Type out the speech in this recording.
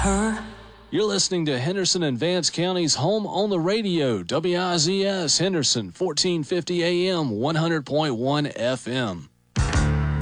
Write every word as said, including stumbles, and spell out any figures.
her. You're listening to Henderson and Vance County's Home on the Radio, W I Z S Henderson, fourteen fifty A M, one hundred point one F M.